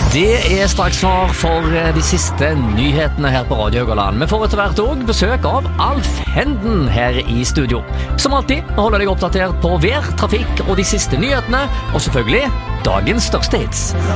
Det straks klar for de siste nyhetene her på Radio Haugaland. Vi får etter hvert også besøk av Alf Henden her i studio. Som alltid holder deg oppdatert på vær, trafikk og de siste nyhetene, og selvfølgelig dagens største hits.